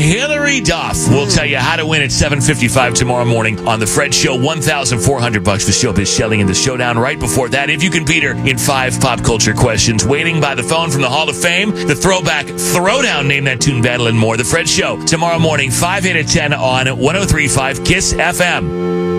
Hillary Duff will tell you how to win at 7:55 tomorrow morning on The Fred Show. $1,400 for Showbiz Shelling in the showdown. Right before that, if you can beat her in 5 pop culture questions. Waiting by the phone from the Hall of Fame, the Throwback Throwdown, Name That Tune battle, and more. The Fred Show tomorrow morning, 5, 8, and 10 on 103.5 KISS FM.